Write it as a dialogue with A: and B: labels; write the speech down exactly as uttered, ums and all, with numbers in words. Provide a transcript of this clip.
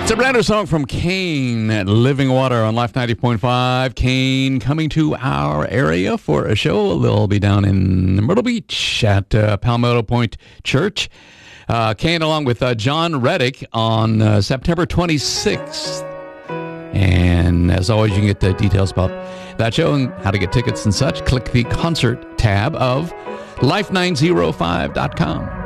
A: It's a brand new song from Kane at Living Water on Life ninety point five. Kane coming to our area for a show. They'll be down in Myrtle Beach at uh, Palmetto Point Church. Uh, Kane along with uh, John Reddick on uh, September twenty-sixth. And as always, you can get the details about that show and how to get tickets and such. Click the concert tab of life nine oh five dot com.